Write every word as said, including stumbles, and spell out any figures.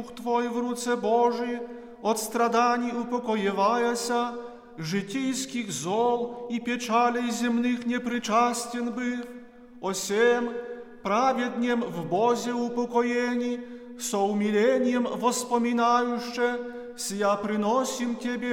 дух Твой в руце Божией, от страданий упокоеваяся, житейских зол и печалей земных непричастен быв, осем праведнем в Бозе упокоений, со умилением воспоминающе, сия приносим Тебе,